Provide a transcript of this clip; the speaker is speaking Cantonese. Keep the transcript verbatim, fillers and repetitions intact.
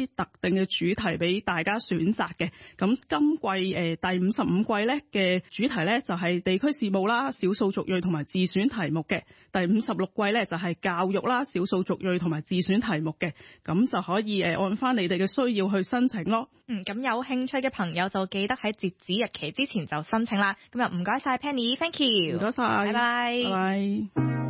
啲特定嘅主題俾大家選擇嘅。咁今季誒、呃、第五十五季咧嘅主題咧就係、是、地區事務啦、少數族裔同埋自選題目嘅。第五十六季咧就係、是、教育啦、少數族裔同埋自選題目嘅。咁就可以誒、呃、按翻你哋嘅需要去申請咯。 嗯，咁有興趣嘅朋友就記得喺截止日期之前就申請啦。咁又唔該晒 Penny，thank you， 唔該晒， 拜拜， 拜拜。